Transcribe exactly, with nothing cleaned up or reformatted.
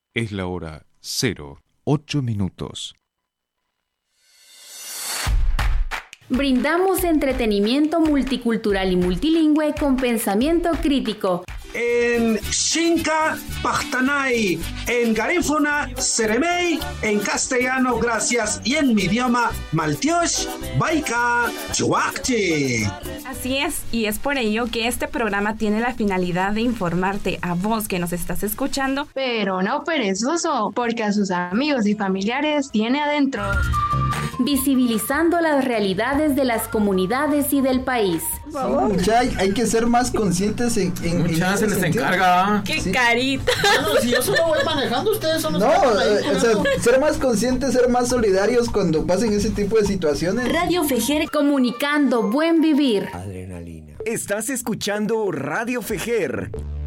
Es la hora cero, ocho minutos. Brindamos entretenimiento multicultural y multilingüe con pensamiento crítico. En Xinca, Pachtanay, en Garífuna, Seremey, en castellano, gracias, y en mi idioma, Maltiosh, Baika, Chuakchi. Así es, y es por ello que este programa tiene la finalidad de informarte a vos que nos estás escuchando, pero no perezoso, porque a sus amigos y familiares tiene adentro. Visibilizando las realidades de las comunidades y del país. Sí, mucha, hay, hay que ser más conscientes en, en, mucha en se les sentido. encarga. ¡Qué Sí. carita! Bueno, si yo solo voy manejando, ustedes son los No, que van ahí eh, o sea, ser más conscientes, ser más solidarios cuando pasen ese tipo de situaciones. Radio Fejer, comunicando buen vivir. Adrenalina. Estás escuchando Radio Fejer.